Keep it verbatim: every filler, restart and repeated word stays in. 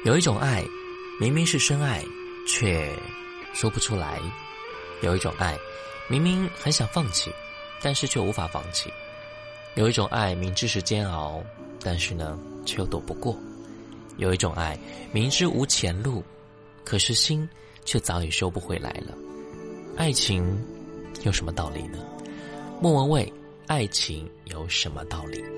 有一种爱，明明是深爱，却说不出来；有一种爱，明明很想放弃，但是却无法放弃；有一种爱，明知是煎熬，但是呢，却又躲不过；有一种爱，明知无前路，可是心却早已收不回来了。爱情有什么道理呢？莫文蔚，爱情有什么道理？